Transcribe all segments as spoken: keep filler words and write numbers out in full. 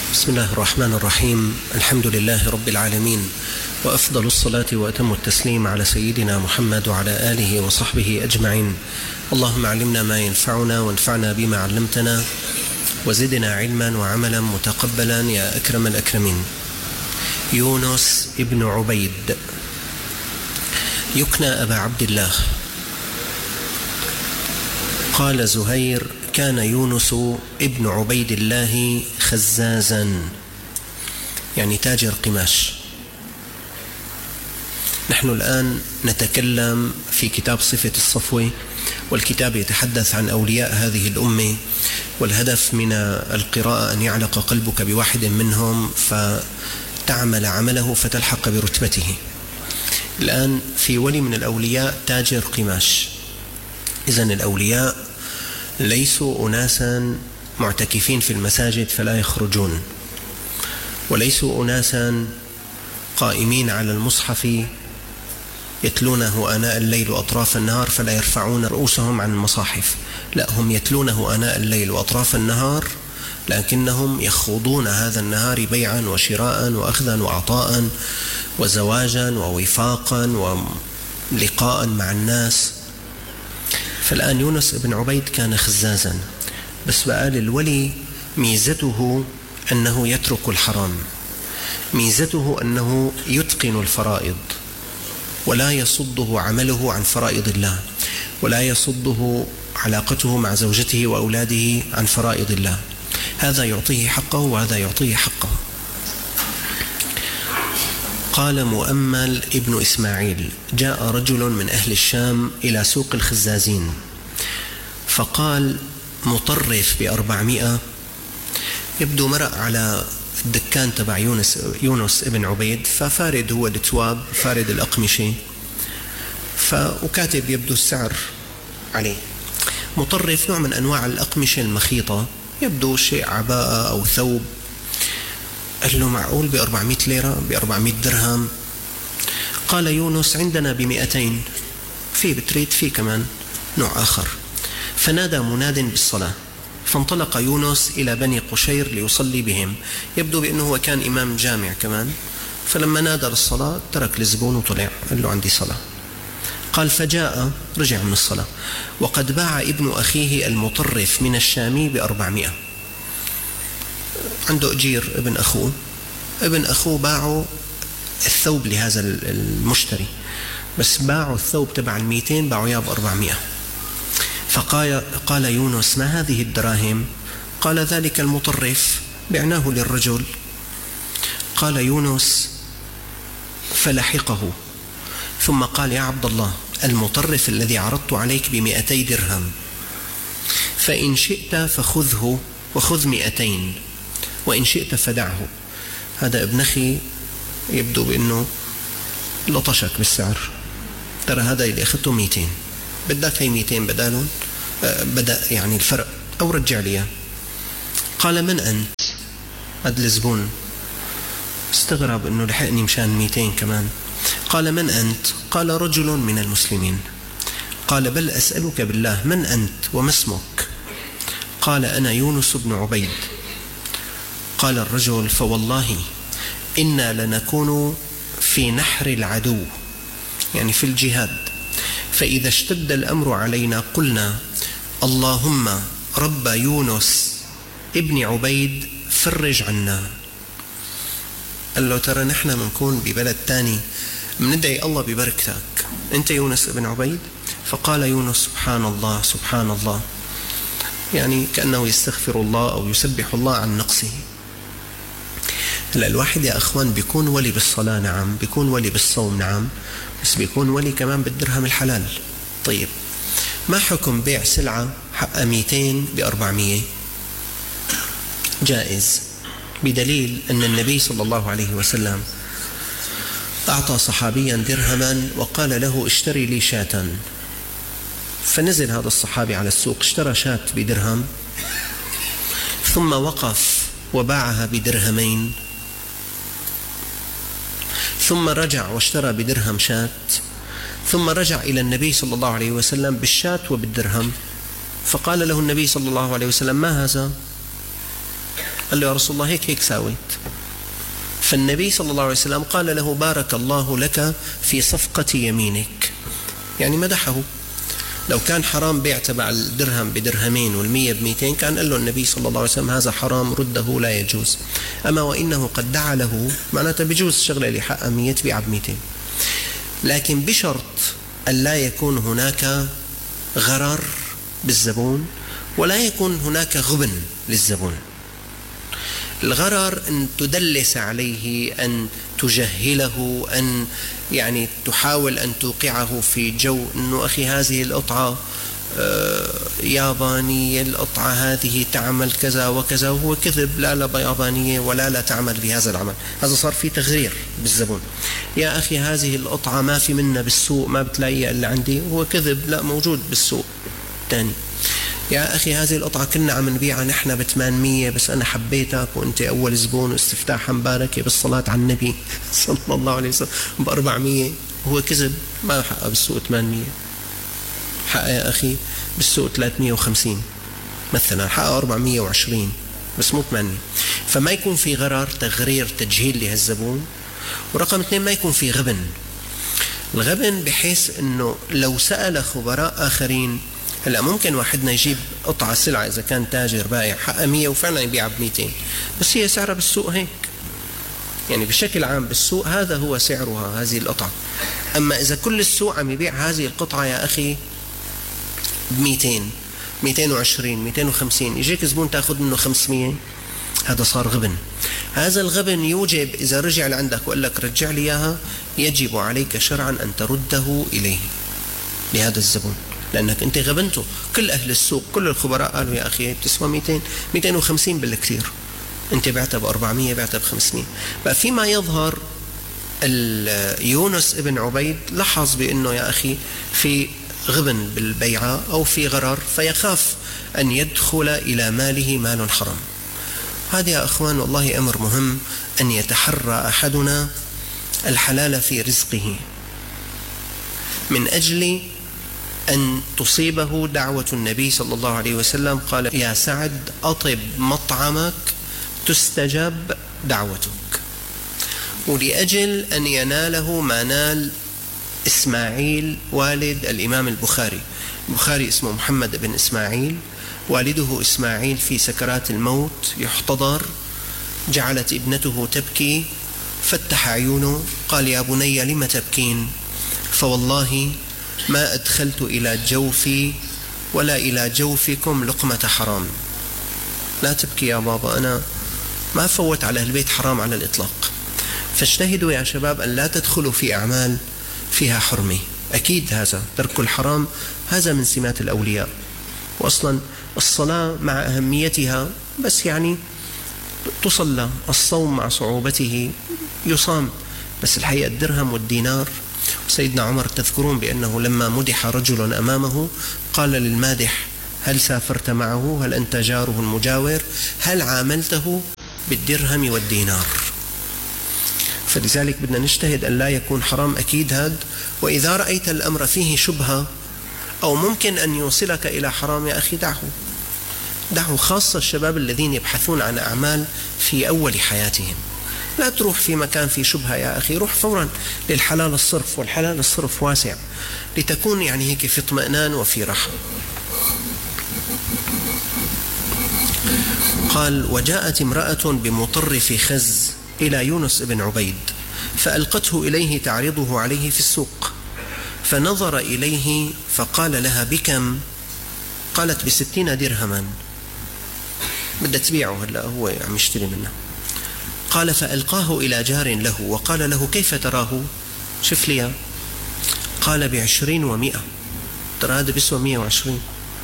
بسم الله الرحمن الرحيم. الحمد لله رب العالمين، وأفضل الصلاة وأتم التسليم على سيدنا محمد وعلى آله وصحبه أجمعين. اللهم علمنا ما ينفعنا وانفعنا بما علمتنا وزدنا علما وعملا متقبلا يا أكرم الأكرمين. يونس ابن عبيد يكنى أبا عبد الله. قال زهير: كان يونس ابن عبيد الله خزازا، يعني تاجر قماش. نحن الآن نتكلم في كتاب صفة الصفوة، والكتاب يتحدث عن أولياء هذه الأمة، والهدف من القراءة أن يعلق قلبك بواحد منهم فتعمل عمله فتلحق برتبته. الآن في ولي من الأولياء تاجر قماش. إذن الأولياء ليسوا أناسا معتكفين في المساجد فلا يخرجون، وليسوا أناسا قائمين على المصحف يتلونه آناء الليل وأطراف النهار فلا يرفعون رؤوسهم عن المصاحف، لا، هم يتلونه آناء الليل وأطراف النهار، لكنهم يخوضون هذا النهار بيعا وشراء وأخذا وعطاء وزواجا ووفاقا ولقاء مع الناس. فالآن يونس بن عبيد كان خزازا، بس بقى للولي ميزته أنه يترك الحرام، ميزته أنه يتقن الفرائض ولا يصده عمله عن فرائض الله، ولا يصده علاقته مع زوجته وأولاده عن فرائض الله. هذا يعطيه حقه وهذا يعطيه حقه. قال مؤمل ابن إسماعيل: جاء رجل من أهل الشام إلى سوق الخزازين فقال: مطرف بأربعمائة. يبدو مرق على الدكان تبع يونس, يونس ابن عبيد، ففارد هو التواب، فارد الأقمشة، فكاتب يبدو السعر عليه. مطرف نوع من أنواع الأقمشة المخيطة، يبدو شيء عباءة أو ثوب. قال له: معقول بأربعمائة ليرة، بأربعمائة درهم؟ قال يونس: عندنا بمئتين، في بتريد في كمان نوع آخر. فنادى مناد بالصلاة، فانطلق يونس إلى بني قشير ليصلي بهم. يبدو بأنه هو كان إمام جامع كمان، فلما نادى للصلاة ترك الزبون وطلع، قال له: عندي صلاة. قال: فجاء، رجع من الصلاة، وقد باع ابن أخيه المطرف من الشامي بأربعمائة. عنده أجير ابن أخوه، ابن أخوه باعوا الثوب لهذا المشتري، بس باعوا الثوب تبع المئتين، باعوا إياه بأربعمائة. فقال قال يونس: ما هذه الدراهم؟ قال: ذلك المطرف بعناه للرجل. قال يونس: فلحقه، ثم قال: يا عبد الله، المطرف الذي عرضت عليك بمئتي درهم، فإن شئت فخذه وخذ مئتين، وإن شئت فدعه. هذا ابن أخي يبدو بأنه لطشك بالسعر، ترى هذا اللي أخذته مئتين، بدك هي مئتين بدالون، بدأ يعني الفرق، أو رجع لي. قال: من أنت؟ هذا الزبون استغرب أنه لحقني مشان مئتين كمان. قال: من أنت؟ قال: رجل من المسلمين. قال: بل أسألك بالله، من أنت وما اسمك؟ قال: أنا يونس بن عبيد. قال الرجل: فوالله إنا لنكون في نحر العدو، يعني في الجهاد، فإذا اشتد الأمر علينا قلنا: اللهم رب يونس ابن عبيد فرج عنا. قال له: ترى نحن منكون ببلد تاني مندعي الله ببركتك، أنت يونس ابن عبيد؟ فقال يونس: سبحان الله سبحان الله، يعني كأنه يستغفر الله أو يسبح الله عن نقصه. هلا الواحد يا أخوان بيكون ولي بالصلاة، نعم، بيكون ولي بالصوم، نعم، بس بيكون ولي كمان بالدرهم الحلال. طيب، ما حكم بيع سلعة حقها مئتين بأربعمائة؟ جائز، بدليل أن النبي صلى الله عليه وسلم أعطى صحابيا درهما وقال له: اشتري لي شاة. فنزل هذا الصحابي على السوق، اشترى شاة بدرهم، ثم وقف وباعها بدرهمين، ثم رجع واشترى بدرهم شاة، ثم رجع إلى النبي صلى الله عليه وسلم بالشاة وبالدرهم، فقال له النبي صلى الله عليه وسلم: ما هذا؟ قال له يا رسول الله هيك هيك ساويت. فالنبي صلى الله عليه وسلم قال له بارك الله لك في صفقة يمينك، يعني مدحه. لو كان حرام بيع تبع الدرهم بدرهمين والمية بميتين كان قال له النبي صلى الله عليه وسلم هذا حرام رده لا يجوز. أما وإنه قد دعا له معناته بيجوز الشغلة اللي حقها مية تبيع بميتين، لكن بشرط أن لا يكون هناك غرر بالزبون ولا يكون هناك غبن للزبون. الغرر أن تدلس عليه، أن تجهله، أن يعني تحاول أن توقعه في جو أنه أخي هذه القطعة يابانية، القطعة هذه تعمل كذا وكذا، وهو كذب، لا لا يابانية ولا لا تعمل بهذا العمل. هذا صار فيه تغرير بالزبون. يا أخي هذه القطعة ما في منها بالسوق، ما بتلاقيها إلا عندي، وهو كذب، لا موجود بالسوق تاني. يا أخي هذه القطعة كنا عم نبيعها نحن بثمانمية بس أنا حبيتك وأنت أول زبون واستفتاحا مباركة بالصلاة على النبي صلى الله عليه وسلم بأربعمية، هو كذب، ما حقها بالسوق ثمانمية، حقها يا أخي بالسوق ثلاثمية وخمسين مثلا، حقها أربعمية وعشرين بس مو ثمانمية. فما يكون في غرر، تغرير، تجهيل لهالزبون. ورقم اثنين ما يكون في غبن. الغبن بحيث أنه لو سأل خبراء آخرين، هلا ممكن واحدنا يجيب قطعة سلعة إذا كان تاجر بائع حقها مية وفعلا يبيعها بميتين، بس هي سعرها بالسوق هيك، يعني بشكل عام بالسوق هذا هو سعرها هذه القطعة. أما إذا كل السوق عم يبيع هذه القطعة يا أخي بميتين، ميتين وعشرين، ميتين وخمسين، يجيك زبون تأخذ منه خمسمية، هذا صار غبن. هذا الغبن يوجب إذا رجع لعندك وقال لك رجع لي إياها، يجب عليك شرعا أن ترده إليه لهذا الزبون، لأنك أنت غبنته. كل أهل السوق كل الخبراء قالوا يا أخي بتسوى ميتين، ميتين وخمسين بالكثير، أنت بعتها بأربعمية، بعتها بخمسمية. فيما يظهر يونس ابن عبيد لاحظ بأنه يا أخي في غبن بالبيعة أو في غرر، فيخاف أن يدخل إلى ماله مال حرام. هذا يا أخوان والله أمر مهم، أن يتحرى أحدنا الحلال في رزقه من أجل أن تصيبه دعوة النبي صلى الله عليه وسلم. قال يا سعد أطب مطعمك تستجاب دعوتك. ولأجل أن يناله ما نال إسماعيل والد الإمام البخاري. البخاري اسمه محمد بن إسماعيل، والده إسماعيل في سكرات الموت يحتضر، جعلت ابنته تبكي، فتح عيونه قال يا بني لم تبكين؟ فوالله ما أدخلت إلى جوفي ولا إلى جوفكم لقمة حرام. لا تبكي يا بابا، أنا ما فوت على البيت حرام على الإطلاق. فاجتهدوا يا شباب أن لا تدخلوا في أعمال فيها حرمة. أكيد هذا ترك الحرام هذا من سمات الأولياء. وأصلا الصلاة مع أهميتها بس يعني تصلى، الصوم مع صعوبته يصام، بس الحقيقة الدرهم والدينار. سيدنا عمر تذكرون بأنه لما مدح رجل أمامه قال للمادح هل سافرت معه؟ هل أنت جاره المجاور؟ هل عاملته بالدرهم والدينار؟ فلذلك بدنا نجتهد أن لا يكون حرام أكيد هذا. وإذا رأيت الأمر فيه شبهة أو ممكن أن يوصلك إلى حرام يا أخي دعه دعه، خاصة الشباب الذين يبحثون عن أعمال في أول حياتهم. لا تروح في مكان في شبهة يا أخي، روح فورا للحلال الصرف، والحلال الصرف واسع، لتكون يعني هيك في اطمئنان وفي راحة. قال وجاءت امرأة بمطرف خز إلى يونس بن عبيد فألقته إليه تعرضه عليه في السوق، فنظر إليه فقال لها بكم؟ قالت بستين درهما، بدها تبيعه هلا هو عم يشتري منه. قال فألقاه إلى جار له وقال له كيف تراه؟ شوف لي. قال بعشرين ومئة، ترى هذا بيسوى مئة وعشرين.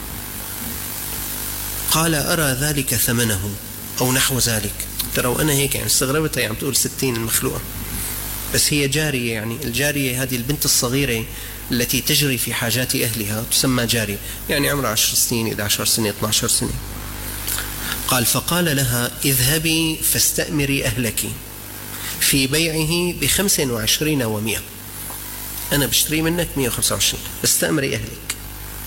قال أرى ذلك ثمنه أو نحو ذلك. ترى وأنا هيك يعني استغربت، هي عم تقول ستين المخلوقة، بس هي جارية، يعني الجارية هذه البنت الصغيرة التي تجري في حاجات أهلها تسمى جارية، يعني عمرها عشر سنين، إحدى عشرة سنة، اثنتي عشرة سنة. قال فقال لها اذهبي فاستأمري أهلك في بيعه بخمس وعشرين ومئة، أنا بشتري منك مئة وخمسة وعشرين، استأمري أهلك.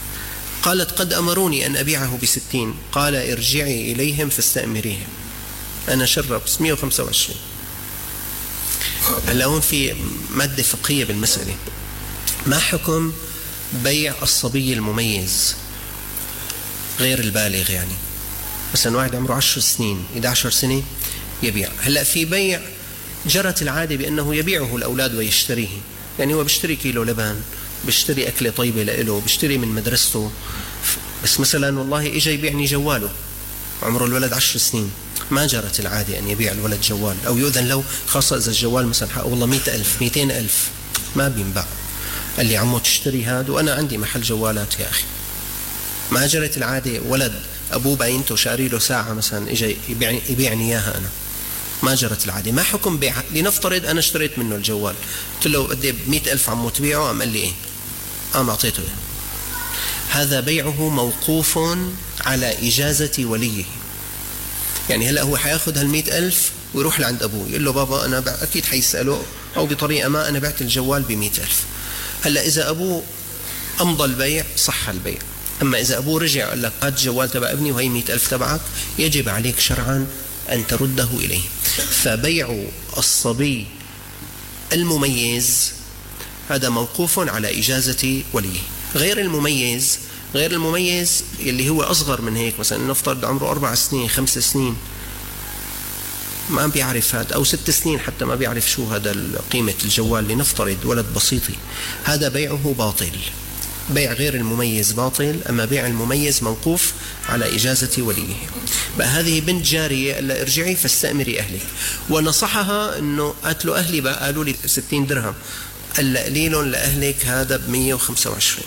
قالت قد أمروني أن أبيعه بستين. قال ارجعي إليهم فاستأمريهم. أنا شرب بس مئة وخمسة وعشرين. هلا هون في مادة فقهية بالمسألة. ما حكم بيع الصبي المميز غير البالغ؟ يعني مثلا واحد عمره عشر سنين إحدى عشرة سنة يبيع. هلا في بيع جرت العادة بأنه يبيعه الأولاد ويشتريه، يعني هو بيشتري كيلو لبن، بيشتري أكلة طيبة لإله، بيشتري من مدرسته. بس مثلا والله إجا يبيعني جواله، عمره الولد عشر سنين، ما جرت العادة أن يبيع الولد جوال أو يؤذن له، خاصة إذا الجوال مثلا حقه والله مئة ألف مئتين ألف ما بينباع. قال لي عمو تشتري هاد وأنا عندي محل جوالات يا أخي. ما جرت العادة ولد أبوه باينته شاري له ساعة مثلا إجا يبيعني, يبيعني إياها أنا. ما جرت العادة. ما حكم بيع؟ لنفترض أنا اشتريت منه الجوال، قلت له قد بمئة ألف عمو تبيعه؟ قام قال لي إيه، قام أعطيته إيه. هذا بيعه موقوف على إجازة وليه. يعني هلأ هو حياخد هالمئة ألف ويروح لعند أبوه يقول له بابا أنا أكيد حيسأله أو بطريقة ما أنا بعت الجوال بمئة ألف. هلأ إذا أبوه أمضى البيع صح البيع، أما إذا أبوه رجع قال لك هات الجوال تبع ابني وهي مئة ألف تبعك، يجب عليك شرعا أن ترده إليه. فبيع الصبي المميز هذا موقوف على إجازة وليه. غير المميز، غير المميز اللي هو أصغر من هيك، مثلا نفترض عمره أربع سنين خمس سنين ما بيعرف هذا، أو ست سنين حتى ما بيعرف شو هذا قيمة الجوال، لنفترض ولد بسيطي، هذا بيعه باطل. بيع غير المميز باطل، أما بيع المميز موقوف على إجازة وليه. بقى هذه بنت جارية ألا ارجعي فاستأمري أهلك، ونصحها أنه قالت أهلي بقى قالوا لي ستين درهم، ألا قليل لأهلك هذا بمية وخمسة وعشرين.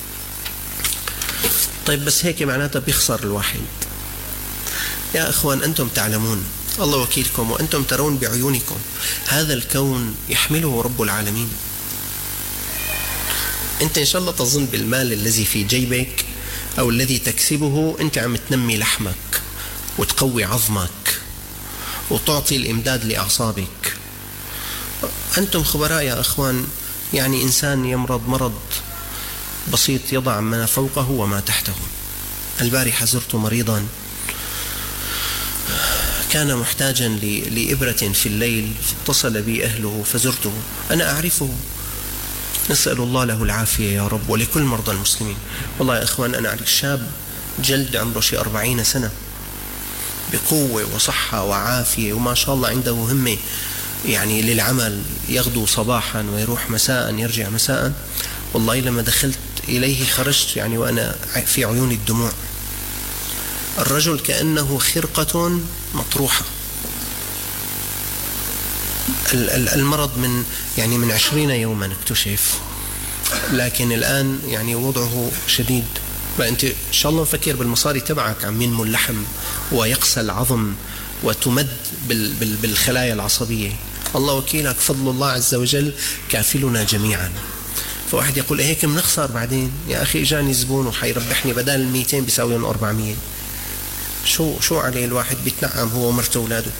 طيب بس هيك معناتها بيخسر الواحد. يا أخوان أنتم تعلمون، الله وكيلكم وأنتم ترون بعيونكم هذا الكون يحمله رب العالمين. أنت إن شاء الله تظن بالمال الذي في جيبك أو الذي تكسبه أنت عم تنمي لحمك وتقوي عظمك وتعطي الإمداد لأعصابك. أنتم خبراء يا أخوان. يعني إنسان يمرض مرض بسيط يضع ما فوقه وما تحته. البارحة زرت مريضا كان محتاجا لإبرة في الليل، اتصل بي أهله فزرته، أنا أعرفه، نسأل الله له العافية يا رب ولكل مرضى المسلمين. والله يا إخوان أنا أعرف شاب جلد عمره شي أربعين سنة بقوة وصحة وعافية وما شاء الله عنده همة يعني للعمل، يغدو صباحا ويروح مساء يرجع مساء. والله لما دخلت إليه خرجت يعني وأنا في عيوني الدموع. الرجل كأنه خرقة مطروحة. المرض من يعني من عشرين يوما اكتشف، لكن الآن يعني وضعه شديد. فأنت إن شاء الله مفكر بالمصاري تبعك عم ينمو اللحم ويقسى العظم وتمد بالخلايا العصبية. الله وكيلك فضل الله عز وجل كافلنا جميعا. فواحد يقول هيك منخسر بعدين، يا أخي إجاني زبون وحيربحني بدل الميتين بيساوي أربعمية، شو شو عليه الواحد بيتنعم هو ومرته وأولاده.